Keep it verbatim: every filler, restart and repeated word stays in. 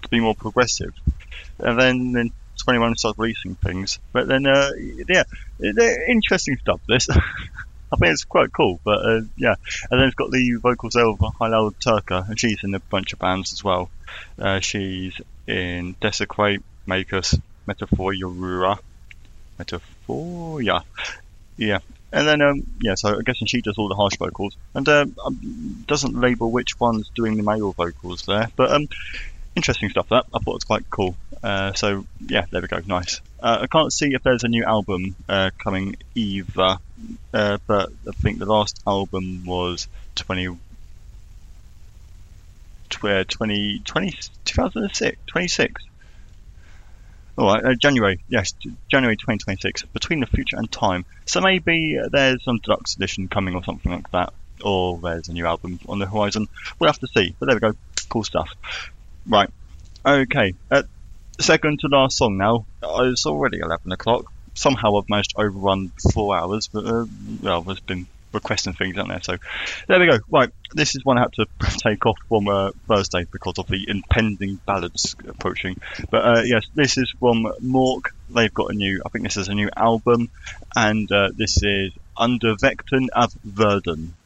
to be more progressive. And then, then twenty-one starts releasing things. But then, uh, yeah, they're interesting stuff, this. I think it's quite cool, but uh, yeah. And then it's got the vocals there of Hilal Turka, and she's in a bunch of bands as well. Uh, she's in Desecrate, Makers, Metaphoria, Metaphoria, yeah. And then, um, yeah, so I'm guessing she does all the harsh vocals, and uh, um, doesn't label which one's doing the male vocals there, but um, interesting stuff. That I thought it was quite cool. Uh, so yeah, there we go, nice. Uh, I can't see if there's a new album uh, coming either, uh, but I think the last album was twenty, twenty, twenty, two thousand six, twenty-six. All right, uh, January, yes, January twenty twenty-six, Between the Future and Time. So maybe uh, there's some deluxe edition coming or something like that, or there's a new album on the horizon. We'll have to see, but there we go, cool stuff. Right, okay, uh, second to last song now. Uh, It's already eleven o'clock. Somehow I've managed to overrun four hours, but uh, well, there's been requesting things out there, so there we go. Right, this is one I had to take off from uh, Thursday because of the impending ballads approaching. But uh, yes, this is from Mork. They've got a new, I think this is a new album, and uh, this is Under Vecten av Verden.